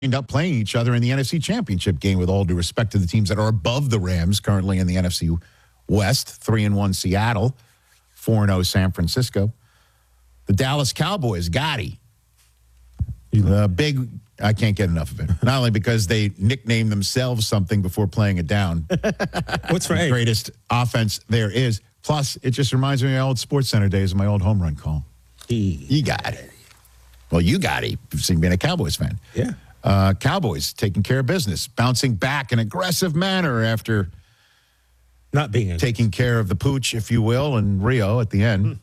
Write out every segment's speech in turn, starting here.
end up playing each other in the NFC Championship game, with all due respect to the teams that are above the Rams currently in the NFC West. 3-1 Seattle, 4-0 San Francisco. The Dallas Cowboys, Gotti. The big, I can't get enough of it. Not only because they nicknamed themselves something before playing it down. What's right? The greatest offense there is. Plus, it just reminds me of my old Sports Center days and my old home run call. You got it. Well, you got it. You've seen being a Cowboys fan. Yeah. Cowboys taking care of business, bouncing back in an aggressive manner after not being taking care of the pooch, if you will, and Rio at the end.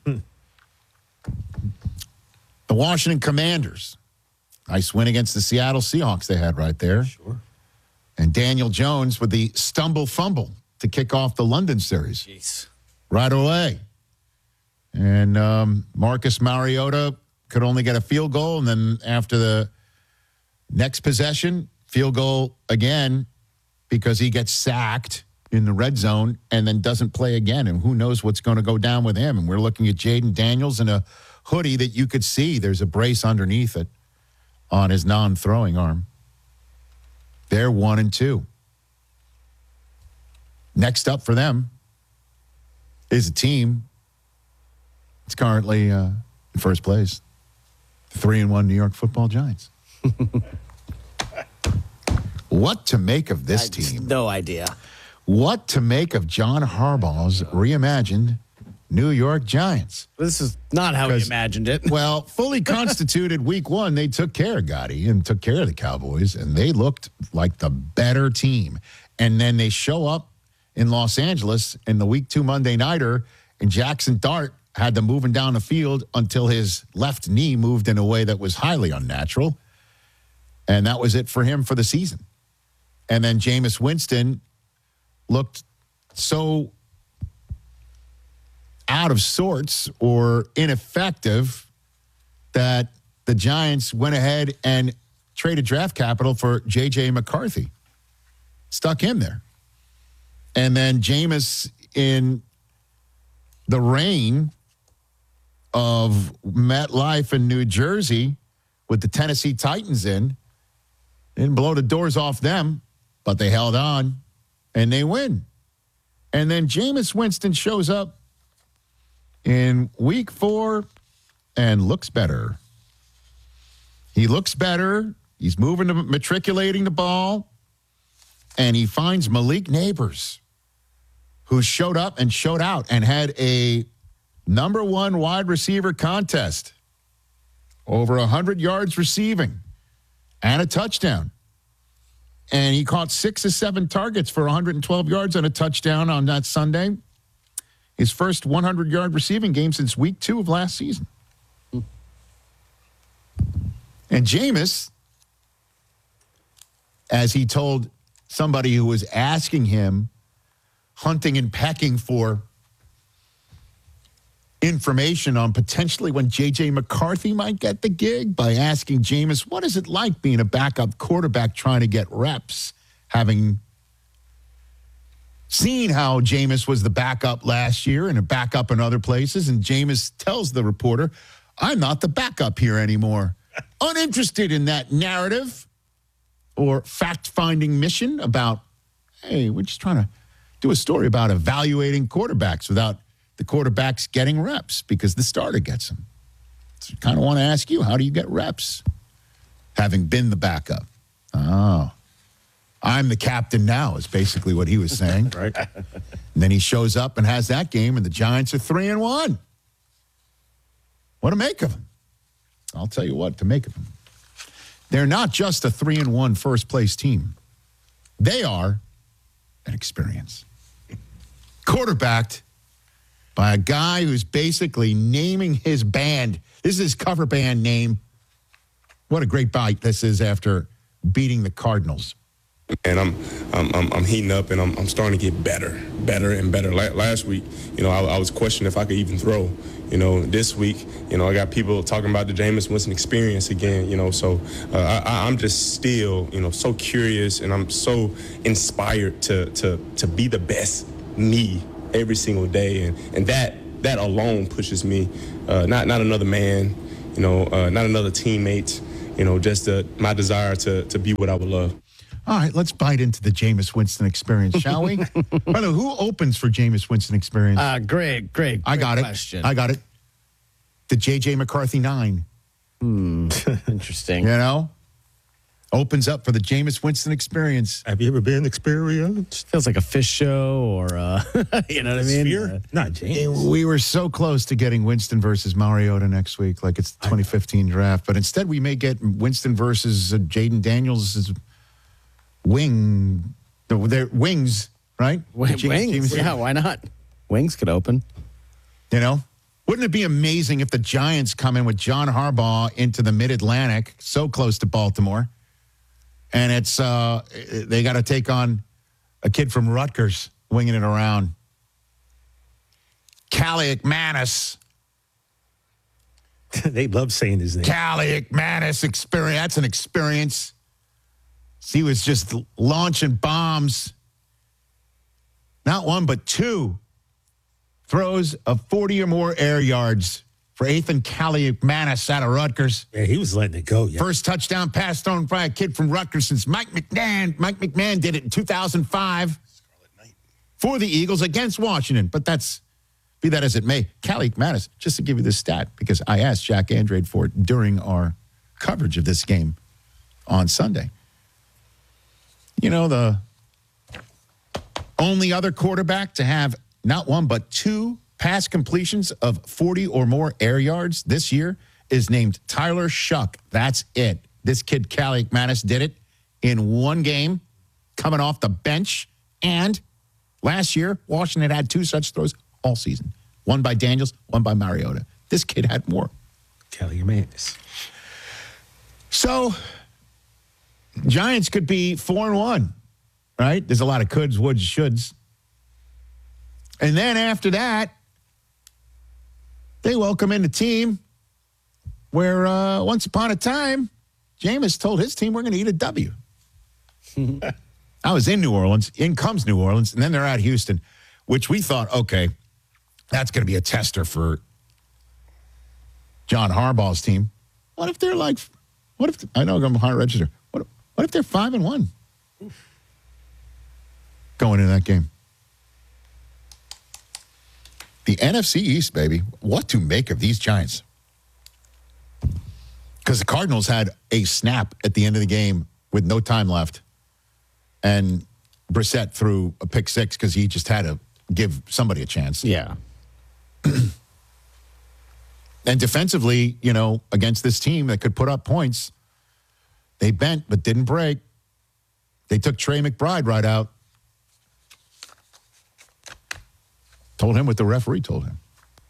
The Washington Commanders. Nice win against the Seattle Seahawks they had right there. Sure. And Daniel Jones with the stumble fumble to kick off the London series. Jeez. Right away. And Marcus Mariota could only get a field goal, and then after the next possession, field goal again because he gets sacked in the red zone and then doesn't play again. And who knows what's going to go down with him. And we're looking at Jaden Daniels in a hoodie that you could see there's a brace underneath it on his non-throwing arm. They're 1-2. Next up for them is a team that's currently in first place. 3-1 New York Football Giants. What to make of this team? No idea. What to make of John Harbaugh's reimagined New York Giants? This is not how we imagined it. Well, fully constituted week one, they took care of Gotti and took care of the Cowboys, and they looked like the better team. And then they show up in Los Angeles in the week two Monday nighter, and Jackson Dart had them moving down the field until his left knee moved in a way that was highly unnatural. And that was it for him for the season. And then Jameis Winston looked so out of sorts or ineffective that the Giants went ahead and traded draft capital for J.J. McCarthy. Stuck him there. And then Jameis, in the rain of MetLife in New Jersey with the Tennessee Titans in, didn't blow the doors off them, but they held on and they win. And then Jameis Winston shows up in week 4 and looks better. He looks better. He's matriculating the ball. And he finds Malik Neighbors, who showed up and showed out and had a number 1 wide receiver contest. Over 100 yards receiving and a touchdown. And he caught 6 or 7 targets for 112 yards and a touchdown on that Sunday. His first 100-yard receiving game since week 2 of last season. And Jameis, as he told somebody who was asking him, hunting and pecking for information on potentially when J.J. McCarthy might get the gig, by asking Jameis, what is it like being a backup quarterback trying to get reps, having seen how Jameis was the backup last year and a backup in other places. And Jameis tells the reporter, I'm not the backup here anymore. Uninterested in that narrative or fact-finding mission about, hey, we're just trying to do a story about evaluating quarterbacks without the quarterbacks getting reps because the starter gets them. So I kind of want to ask you, how do you get reps having been the backup? Oh, I'm the captain now is basically what he was saying. Right. And then he shows up and has that game, and the Giants are 3-1. What to make of him? I'll tell you what to make of him. They're not just a 3-1 first-place team. They are an experience. Quarterbacked by a guy who's basically naming his band. This is his cover band name. What a great bite this is after beating the Cardinals. And I'm heating up, and I'm starting to get better and better. Last week, I was questioning if I could even throw. This week, I got people talking about the Jameis Winston experience again. So I'm just still, so curious, and I'm so inspired to be the best me every single day, and that alone pushes me. Not another man, not another teammate. just my desire to be what I would love. All right, let's bite into the Jameis Winston experience, shall we? By the way, who opens for Jameis Winston experience? Great I got question. it. I got it. The J.J. McCarthy 9. Interesting. Opens up for the Jameis Winston experience. Have you ever been experienced? Feels like a fish show or, you know what I mean? Sphere? Not James. We were so close to getting Winston versus Mariota next week, like it's the 2015 draft. But instead, we may get Winston versus Jaden Daniels' their wings, right? Wings. Yeah, why not? Wings could open. Wouldn't it be amazing if the Giants come in with John Harbaugh into the Mid-Atlantic, so close to Baltimore, and it's they got to take on a kid from Rutgers winging it around. Callie McManus. They love saying his name. Callie McManus experience. That's an experience. He was just launching bombs. Not one, but two throws of 40 or more air yards for Ethan Callie McManus out of Rutgers. Yeah, he was letting it go. Yeah. First touchdown pass thrown by a kid from Rutgers since Mike McMahon. Mike McMahon did it in 2005 for the Eagles against Washington. But be that as it may, Callie McManus, just to give you this stat, because I asked Jack Andrade for it during our coverage of this game on Sunday. The only other quarterback to have not one, but two pass completions of 40 or more air yards this year is named Tyler Shuck. That's it. This kid, Callie McManus, did it in one game, coming off the bench. And last year, Washington had two such throws all season. One by Daniels, one by Mariota. This kid had more. Callie McManus. So, Giants could be 4-1, right? There's a lot of coulds, woulds, shoulds. And then after that, they welcome in a team where once upon a time, Jameis told his team, we're going to eat a W. I was in New Orleans. In comes New Orleans. And then they're at Houston, which we thought, okay, that's going to be a tester for John Harbaugh's team. What if they're I know I'm high register. What if they're 5-1 going into that game? The NFC East, baby. What to make of these Giants? Because the Cardinals had a snap at the end of the game with no time left. And Brissett threw a pick six because he just had to give somebody a chance. Yeah. And defensively, against this team that could put up points, they bent but didn't break. They took Trey McBride right out. Told him what the referee told him.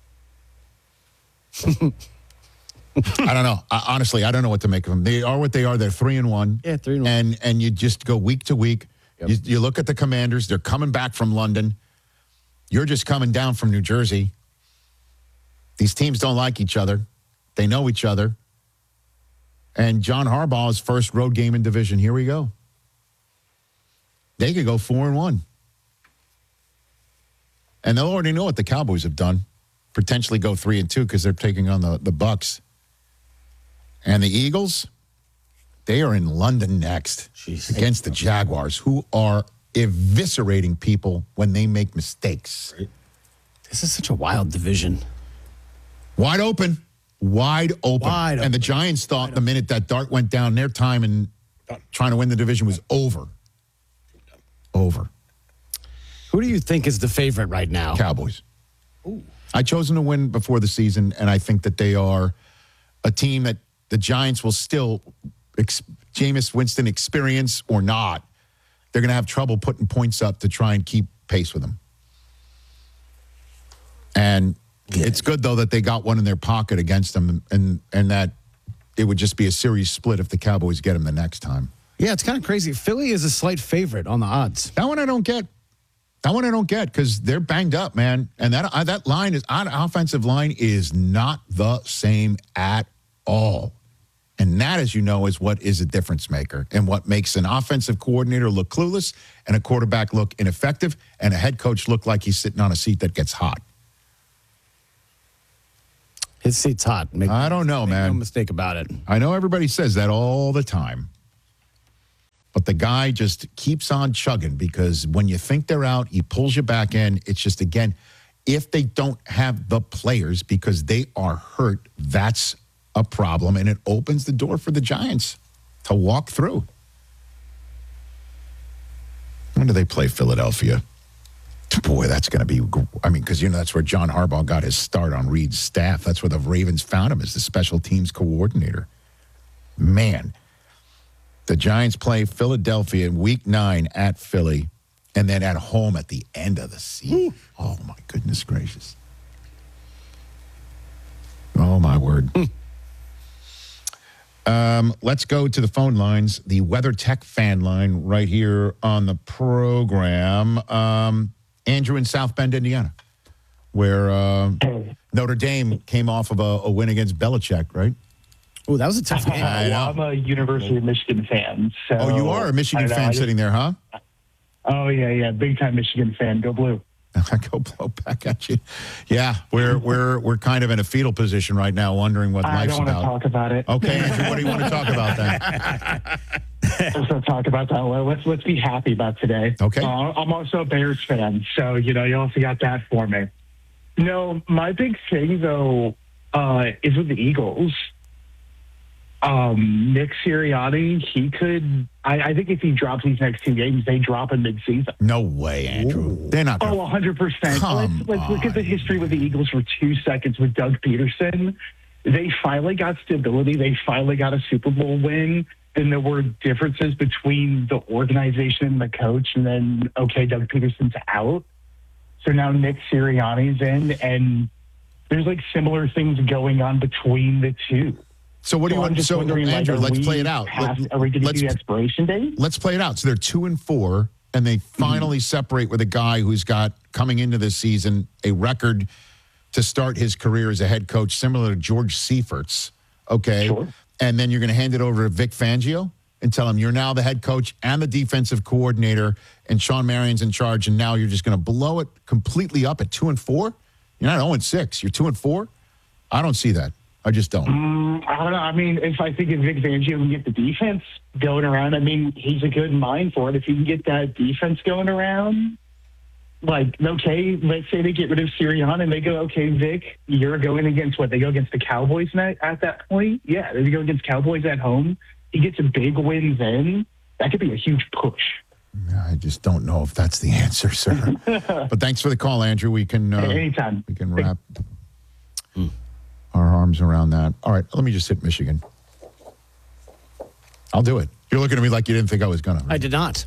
I don't know. Honestly, I don't know what to make of them. They are what they are. They're 3-1. Yeah, 3-1. And you just go week to week. Yep. You look at the Commanders. They're coming back from London. You're just coming down from New Jersey. These teams don't like each other. They know each other. And John Harbaugh's first road game in division. Here we go. They could go 4-1. And they'll already know what the Cowboys have done. Potentially go 3-2 because they're taking on the Bucs. And the Eagles, they are in London next against the Jaguars, who are eviscerating people when they make mistakes. Right. This is such a wild division. Wide open. And the Giants thought the minute that dart went down, their time in trying to win the division was over. Over. Who do you think is the favorite right now? Cowboys. Ooh. I chose them to win before the season, and I think that they are a team that the Giants will still, Jameis Winston experience or not, they're going to have trouble putting points up to try and keep pace with them. And it's good, though, that they got one in their pocket against them, and that it would just be a series split if the Cowboys get them the next time. Yeah, it's kind of crazy. Philly is a slight favorite on the odds. That one I don't get. Because they're banged up, man. And that line is, offensive line is not the same at all. And that, as you know, is what is a difference maker and what makes an offensive coordinator look clueless and a quarterback look ineffective and a head coach look like he's sitting on a seat that gets hot. His seat's hot. I don't know, make man. no mistake about it. I know everybody says that all the time. But the guy just keeps on chugging because when you think they're out, he pulls you back in. It's just, again, if they don't have the players because they are hurt, that's a problem. And it opens the door for the Giants to walk through. When do they play Philadelphia? Boy, that's going to be, I mean, because, that's where John Harbaugh got his start on Reed's staff. That's where the Ravens found him as the special teams coordinator. Man, the Giants play Philadelphia in week 9 at Philly and then at home at the end of the season. Oh, my goodness gracious. Oh, my word. Let's go to the phone lines, the WeatherTech fan line right here on the program. Andrew in South Bend, Indiana, where Notre Dame came off of a win against Belichick, right? Oh, that was a tough game. Well, I'm a University of Michigan fan. So Oh, you are a Michigan fan sitting there, huh? Oh, yeah. Big time Michigan fan. Go Blue. Go blow back at you. Yeah, we're kind of in a fetal position right now, wondering what I life's don't want to about. talk about it. Okay, Andrew, what do you want to talk about then? Let's not talk about that. Well, let's be happy about today. Okay. I'm also a Bears fan, so you also got that for me. No, my big thing though is with the Eagles. Nick Sirianni, he could. I think if he drops these next 2 games, they drop him mid-season. No way, Andrew. They're not going to. 100%. Let's look at the history with the Eagles for 2 seconds with Doug Peterson. They finally got stability. They finally got a Super Bowl win. Then there were differences between the organization and the coach. And then, okay, Doug Peterson's out. So now Nick Sirianni's in. And there's similar things going on between the two. So what do you want? I'm just So wondering, Andrew, let's play it out. Are we going to do the expiration date? Let's play it out. So they're 2-4, and they finally separate with a guy who's got coming into this season a record to start his career as a head coach, similar to George Seifert's. Okay, Sure. And then you're going to hand it over to Vic Fangio and tell him you're now the head coach and the defensive coordinator, and Sean Marion's in charge, and now you're just going to blow it completely up at 2-4. You're not 0-6. You're 2-4. I don't see that. I just don't. I don't know. I mean, if Vic Fangio can get the defense going around, I mean, he's a good mind for it. If he can get that defense going around, okay, let's say they get rid of Sirianni and they go, okay, Vic, you're going against what? They go against the Cowboys at that point? Yeah, they go against Cowboys at home. He gets a big win then. That could be a huge push. I just don't know if that's the answer, sir. But thanks for the call, Andrew. We can anytime. We can wrap our arms around that. All right, let me just hit Michigan. I'll do it. You're looking at me like you didn't think I was going to. I did not.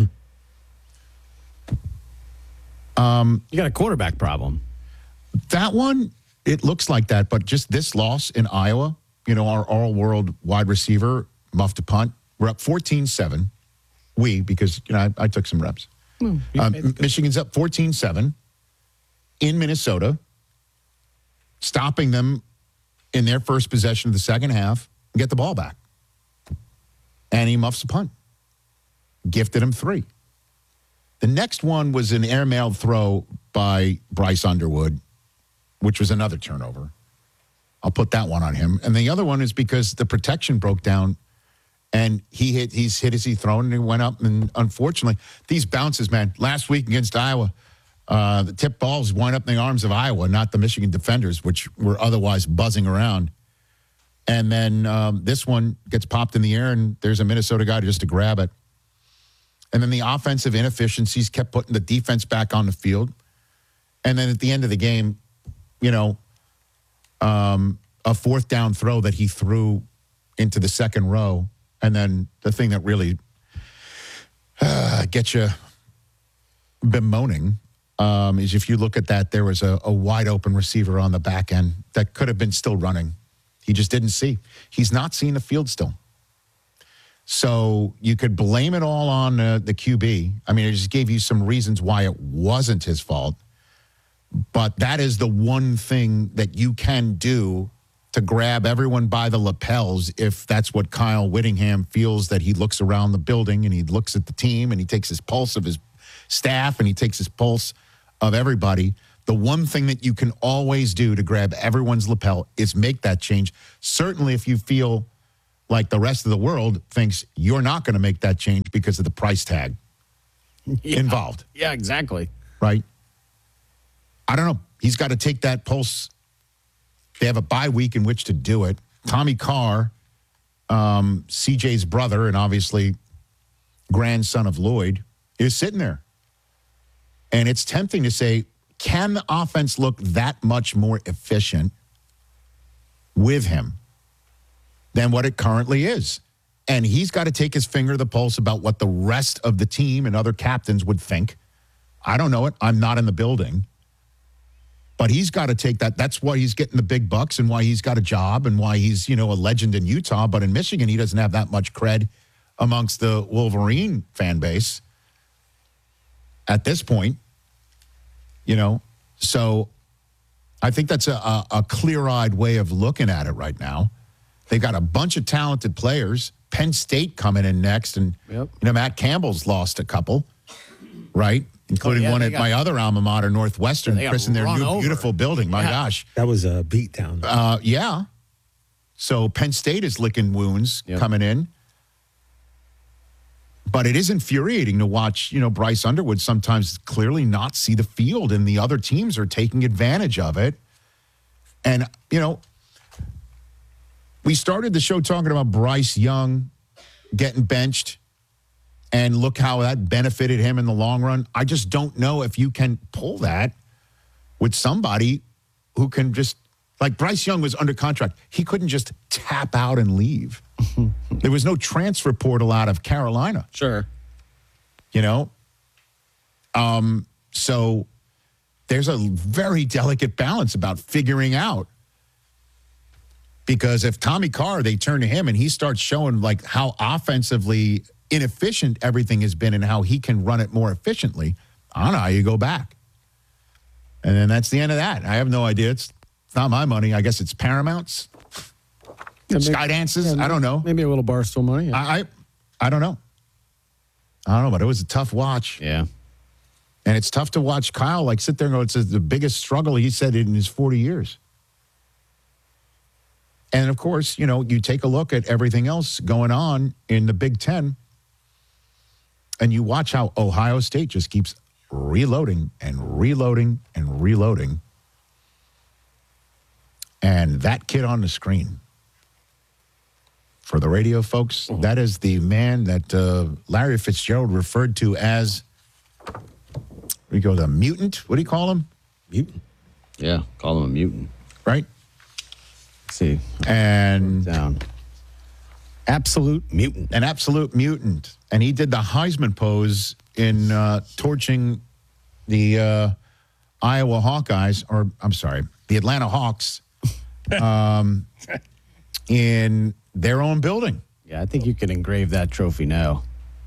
You got a quarterback problem. That one, it looks like that, but just this loss in Iowa, our all-world wide receiver muffed a punt. We're up 14-7. Because, I took some reps. Michigan's up 14-7 in Minnesota, stopping them in their first possession of the second half and get the ball back. And he muffs a punt. Gifted him 3. The next one was an airmailed throw by Bryce Underwood, which was another turnover. I'll put that one on him. And the other one is because the protection broke down and he's hit as he thrown and he went up. And unfortunately, these bounces, man, last week against Iowa, the tip balls wind up in the arms of Iowa, not the Michigan defenders, which were otherwise buzzing around. And then this one gets popped in the air, and there's a Minnesota guy just to grab it. And then the offensive inefficiencies kept putting the defense back on the field. And then at the end of the game, a fourth down throw that he threw into the second row. And then the thing that really gets you bemoaning is if you look at that, there was a wide open receiver on the back end that could have been still running. He just didn't see. He's not seeing the field still. So you could blame it all on the QB. I mean, I just gave you some reasons why it wasn't his fault. But that is the one thing that you can do to grab everyone by the lapels if that's what Kyle Whittingham feels, that he looks around the building and he looks at the team and he takes his pulse of his staff and he takes his pulse of everybody. The one thing that you can always do to grab everyone's lapel is make that change. Certainly if you feel like the rest of the world thinks you're not going to make that change because of the price tag involved, Yeah, exactly. right? I don't know. He's got to take that pulse. They have a bye week in which to do it. Tommy Carr, CJ's brother and obviously grandson of Lloyd, is sitting there. And it's tempting to say, can the offense look that much more efficient with him than what it currently is? And he's got to take his finger to the pulse about what the rest of the team and other captains would think. I don't know it. I'm not in the building. But he's got to take that. That's why he's getting the big bucks and why he's got a job and why he's, a legend in Utah. But in Michigan, he doesn't have that much cred amongst the Wolverine fan base at this point. So I think that's a clear-eyed way of looking at it right now. They got a bunch of talented players. Penn State coming in next, and Matt Campbell's lost a couple, right? Including one at my other alma mater, Northwestern, Chris, in their new beautiful building. My gosh, That was a beatdown. yeah. So Penn State is licking wounds coming in. But it is infuriating to watch, Bryce Underwood sometimes clearly not see the field, and the other teams are taking advantage of it. And, we started the show talking about Bryce Young getting benched, and look how that benefited him in the long run. I just don't know if you can pull that with somebody who can just, like Bryce Young was under contract. He couldn't just tap out and leave. There was no transfer portal out of Carolina. Sure. So there's a very delicate balance about figuring out. Because if Tommy Carr, they turn to him and he starts showing like how offensively inefficient everything has been and how he can run it more efficiently, I don't know how you go back. And then that's the end of that. I have no idea. It's not my money. I guess it's Paramount's. Skydance's. I don't know. Maybe a little Barstool money. Yeah. I don't know. I don't know, but it was a tough watch. Yeah. And it's tough to watch Kyle like sit there and go, it's the biggest struggle he said in his 40 years. And of course, you take a look at everything else going on in the Big Ten, and you watch how Ohio State just keeps reloading and reloading and reloading. And that kid on the screen, for the radio folks, that is the man that Larry Fitzgerald referred to as, the mutant. What do you call him? Mutant. Yeah, call him a mutant. Right? Let's see. And Down. Absolute mutant. An absolute mutant. And he did the Heisman pose in torching the Iowa Hawkeyes, or I'm sorry, the Atlanta Hawks in their own building. Yeah, I think you can engrave that trophy now.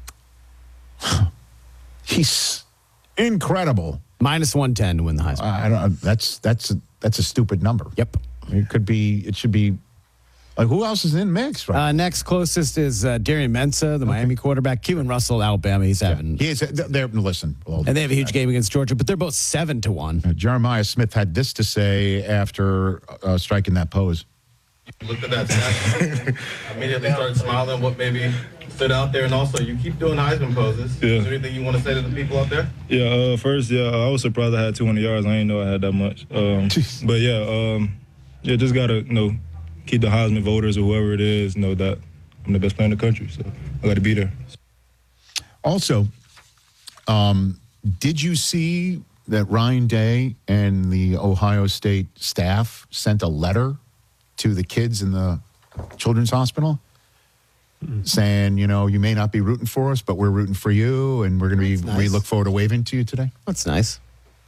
He's incredible. Minus 110 to win the Heisman. I don't. That's a stupid number. Yep. It should be. Like, who else is in the mix? Right? Next closest is Darian Mensah, the Miami quarterback. Keelan Russell, Alabama. He's having. He is. Listen. Well, And they have a huge game against Georgia, but they're both 7-1. Jeremiah Smith had this to say after striking that pose. Looked at that stat, immediately started smiling. What maybe stood out there, and also you keep doing Heisman poses. Yeah. Is there anything you want to say to the people out there? Yeah, first, I was surprised I had 200 yards. I didn't know I had that much. But just gotta keep the Heisman voters or whoever it is know that I'm the best player in the country. So I got to be there. Also, did you see that Ryan Day and the Ohio State staff sent a letter to the kids in the children's hospital saying, you may not be rooting for us, but we're rooting for you, and we're going to be. Nice. We look forward to waving to you today. That's nice.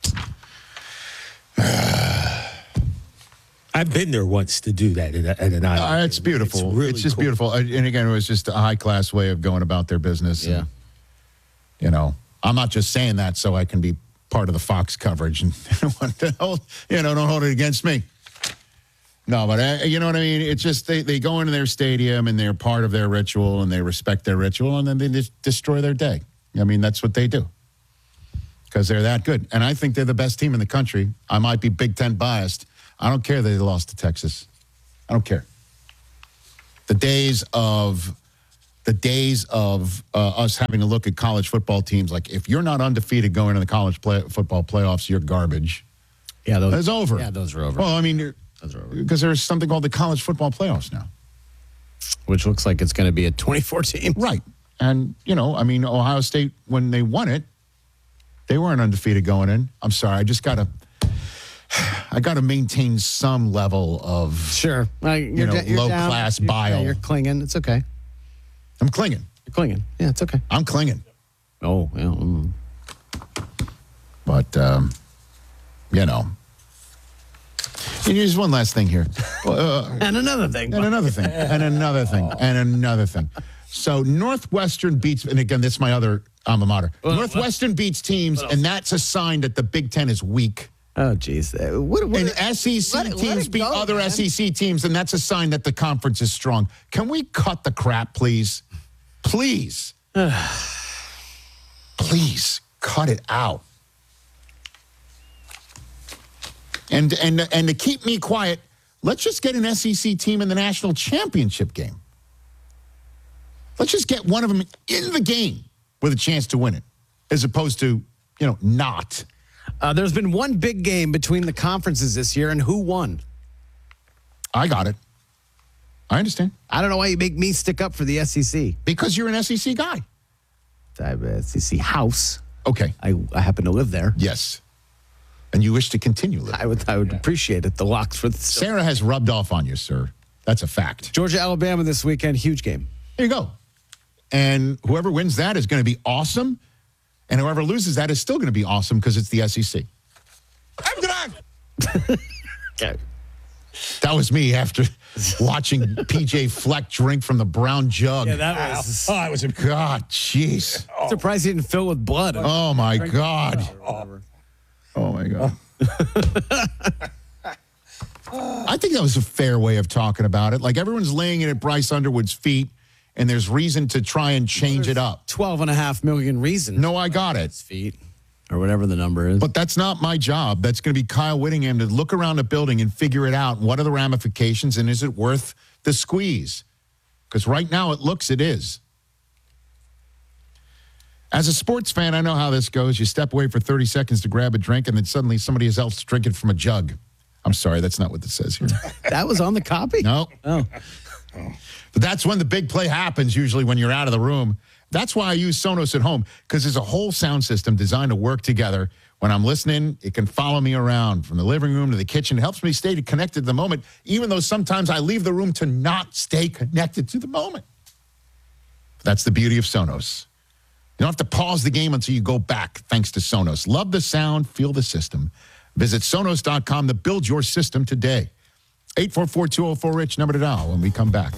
I've been there once to do that at an island. It's beautiful. Really it's just cool. beautiful. And again, it was just a high class way of going about their business. Yeah. And, I'm not just saying that so I can be part of the Fox coverage and don't hold it against me. No, but you know what I mean? It's just they go into their stadium and they're part of their ritual and they respect their ritual and then they just destroy their day. I mean, that's what they do. because they're that good. And I think they're the best team in the country. I might be Big Ten biased. I don't care that they lost to Texas. I don't care. The days of us having to look at college football teams, like if you're not undefeated going to the college football playoffs, you're garbage. Yeah, It's over. Yeah, those are over. Well, I mean, Those are over. because there's something called the college football playoffs now. Which looks like it's going to be a 24 team. Right. And, Ohio State, when they won it, they weren't undefeated going in. I'm sorry. I got to maintain some level of, Sure. You're low-class bile. Yeah, you're clinging. It's okay. I'm clinging. You're clinging. Yeah, it's okay. I'm clinging. Oh, yeah. But, And here's one last thing here. And another thing. And another thing. And another thing. And another thing. So Northwestern beats, and again, this is my other alma mater. Northwestern beats teams, and that's a sign that the Big Ten is weak. Oh, geez. And SEC teams beat other SEC teams, and that's a sign that the conference is strong. Can we cut the crap, please? Please. Please cut it out. And to keep me quiet, let's just get an SEC team in the national championship game. Let's just get one of them in the game with a chance to win it, as opposed to, not. There's been one big game between the conferences this year, and who won? I got it. I understand. I don't know why you make me stick up for the SEC. Because you're an SEC guy. I have a SEC house. Okay. I happen to live there. Yes. And you wish to continue living. I would appreciate it. The locks for the Sarah has rubbed off on you, sir. That's a fact. Georgia, Alabama this weekend, huge game. There you go. And whoever wins that is going to be awesome. And whoever loses that is still going to be awesome because it's the SEC. Okay. That was me after watching PJ Fleck drink from the brown jug. Yeah, that was. Oh, it was God, jeez. Surprised he didn't fill with blood. Oh, my God. Oh, my God. I think that was a fair way of talking about it. Like, everyone's laying it at Bryce Underwood's feet, and there's reason to try and change it up. 12.5 million reasons. No, I got it. Feet, or whatever the number is. But that's not my job. That's going to be Kyle Whittingham to look around a building and figure it out. What are the ramifications, and is it worth the squeeze? Because right now it is. As a sports fan, I know how this goes. You step away for 30 seconds to grab a drink, and then suddenly somebody else is drinking from a jug. I'm sorry, that's not what this says here. That was on the copy? No. Oh. But that's when the big play happens, usually when you're out of the room. That's why I use Sonos at home, because there's a whole sound system designed to work together. When I'm listening, it can follow me around from the living room to the kitchen. It helps me stay connected to the moment, even though sometimes I leave the room to not stay connected to the moment. That's the beauty of Sonos. You don't have to pause the game until you go back, thanks to Sonos. Love the sound, feel the system. Visit Sonos.com to build your system today. 844-204-RICH, number to dial when we come back.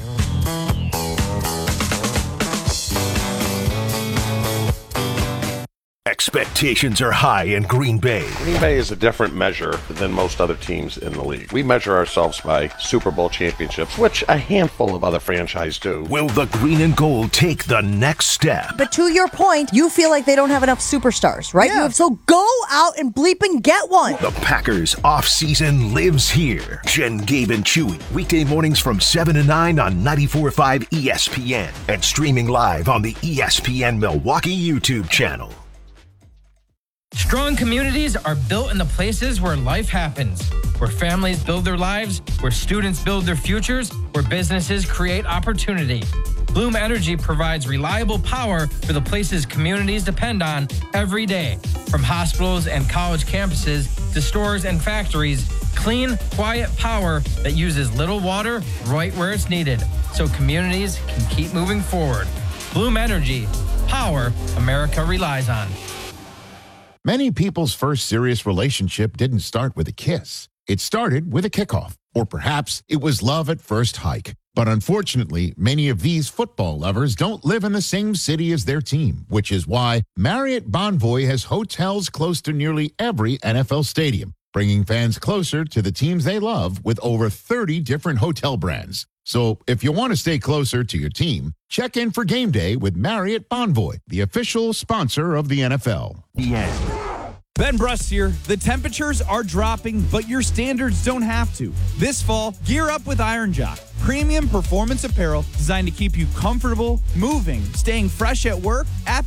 Expectations are high in Green Bay. Green Bay is a different measure than most other teams in the league. We measure ourselves by Super Bowl championships, which a handful of other franchises do. Will the green and gold take the next step? But to your point, you feel like they don't have enough superstars, right? Yeah. So go out and bleep and get one. The Packers offseason lives here. Jen, Gabe, and Chewy. Weekday mornings from 7 to 9 on 94.5 ESPN. And streaming live on the ESPN Milwaukee YouTube channel. Strong communities are built in the places where life happens, where families build their lives, where students build their futures, where businesses create opportunity. Bloom Energy provides reliable power for the places communities depend on every day. From hospitals and college campuses to stores and factories, clean, quiet power that uses little water right where it's needed, so communities can keep moving forward. Bloom Energy, power America relies on. Many people's first serious relationship didn't start with a kiss. It started with a kickoff, or perhaps it was love at first hike. But unfortunately, many of these football lovers don't live in the same city as their team, which is why Marriott Bonvoy has hotels close to nearly every NFL stadium, bringing fans closer to the teams they love with over 30 different hotel brands. So if you want to stay closer to your team, check in for game day with Marriott Bonvoy, the official sponsor of the NFL. The end. Ben Brust here. The temperatures are dropping, but your standards don't have to. This fall, gear up with Iron Jock. Premium performance apparel designed to keep you comfortable, moving, staying fresh at work, at